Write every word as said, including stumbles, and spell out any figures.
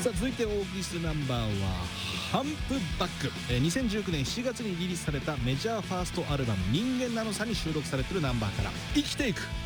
さあ続いてお送りするナンバーはハンプバック、えー、にせんじゅうきゅうねんしちがつにリリースされたメジャーファーストアルバム「人間なのさ」に収録されているナンバーから「生きていく」。